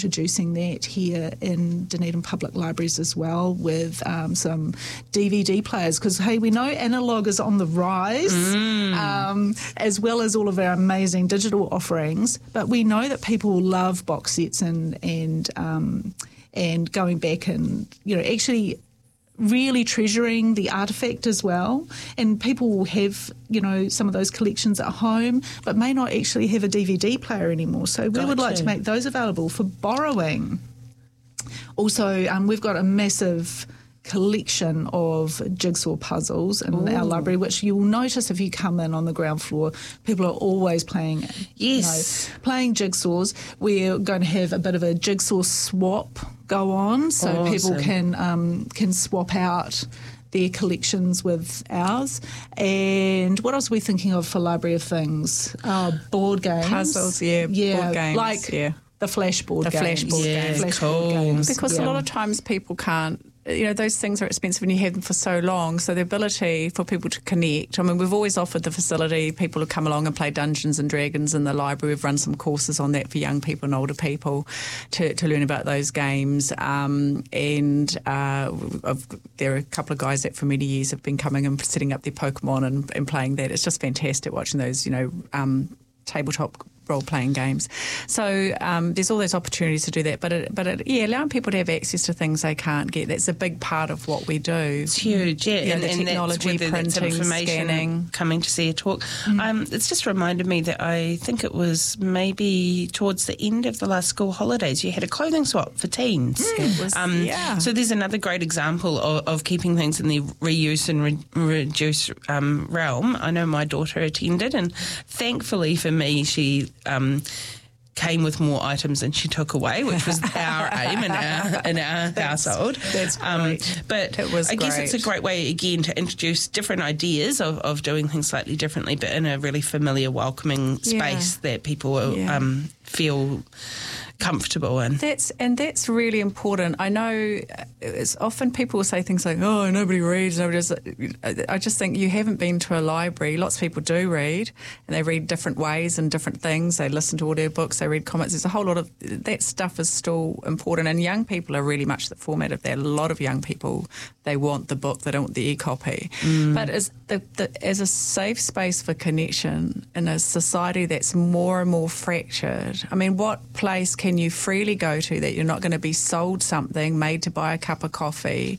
introducing that here in Dunedin Public Libraries as well, with some DVD players, because, hey, we know analogue is on the rise, as well as all of our amazing digital offerings, but we know that people love box sets and going back and, actually really treasuring the artefact as well. And people will have, some of those collections at home, but may not actually have a DVD player anymore. So we would like to make those available for borrowing. Also, we've got a massive collection of jigsaw puzzles in our library, which you'll notice if you come in on the ground floor. People are always playing playing jigsaws. We're going to have a bit of a jigsaw swap go on, so people can swap out their collections with ours. And what else are we thinking of for Library of Things? Board games. Puzzles, board games. The flashboard games. Flashboard games. Because a lot of times people can't, those things are expensive and you have them for so long. So the ability for people to connect. I mean, we've always offered the facility. People have come along and play Dungeons and Dragons in the library. We've run some courses on that for young people and older people to learn about those games. There are a couple of guys that for many years have been coming and setting up their Pokemon and playing that. It's just fantastic watching those, tabletop role-playing games. So there's all those opportunities to do that. But allowing people to have access to things they can't get, that's a big part of what we do. It's huge, and the technology, printing, scanning. Coming to see a talk. It's just reminded me that I think it was maybe towards the end of the last school holidays, you had a clothing swap for teens. So there's another great example of keeping things in the reuse and reduce realm. I know my daughter attended, and thankfully for me, she came with more items than she took away, which was our aim in our household. That's great. But it was I guess it's a great way, again, to introduce different ideas of doing things slightly differently, but in a really familiar, welcoming space that people feel comfortable in. That's really important. I know it's often people will say things like, "Oh, nobody reads." I just think you haven't been to a library. Lots of people do read, and they read different ways and different things. They listen to audiobooks, they read comics. There's a whole lot of that stuff is still important, and young people are really much the format of that. A lot of young people, they want the book, they don't want the e-copy. But as a safe space for connection in a society that's more and more fractured, I mean, what place can you freely go to that you're not going to be sold something made to buy a cup of coffee?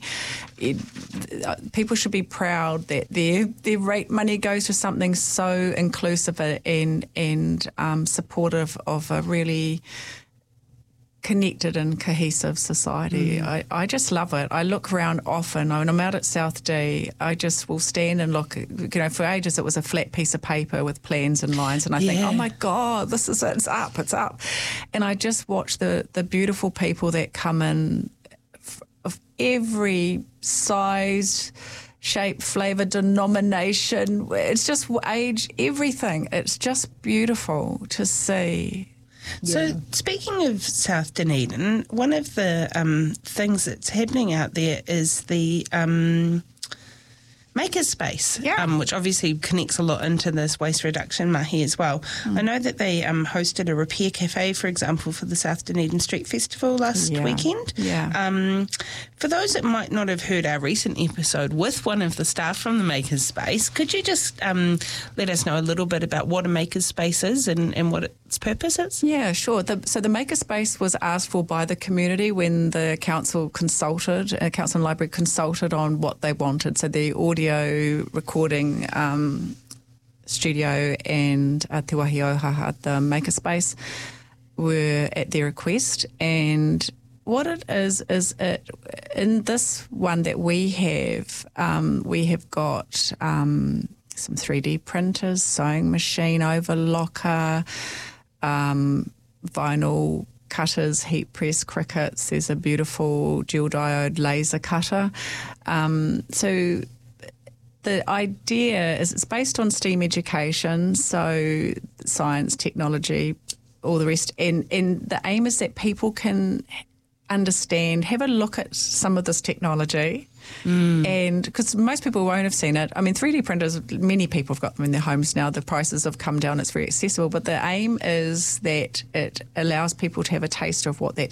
People should be proud that their rate money goes to something so inclusive and supportive of a really connected and cohesive society. I just love it. I look around often. When I'm out at South D, I just will stand and look. For ages it was a flat piece of paper with plans and lines, and I think, oh my God, this is it. It's up. And I just watch the beautiful people that come in of every size, shape, flavour, denomination. It's just age, everything. It's just beautiful to see. So, speaking of South Dunedin, one of the things that's happening out there is the Makerspace, which obviously connects a lot into this waste reduction mahi as well. I know that they hosted a repair cafe, for example, for the South Dunedin Street Festival last weekend. For those that might not have heard our recent episode with one of the staff from the Makerspace, could you just let us know a little bit about what a Makerspace is and what its purpose is? Yeah, sure. So the Makerspace was asked for by the community when the council and library consulted on what they wanted. So the audio recording studio and Te Wahi Auhaha at the Makerspace were at their request. And what it is in this one that we have got some 3D printers, sewing machine, overlocker, vinyl cutters, heat press crickets. There's a beautiful dual diode laser cutter. So the idea is it's based on STEAM education, so science, technology, all the rest. And the aim is that people can understand, have a look at some of this technology. And because most people won't have seen it. I mean, 3D printers, many people have got them in their homes now. The prices have come down. It's very accessible. But the aim is that it allows people to have a taste of what that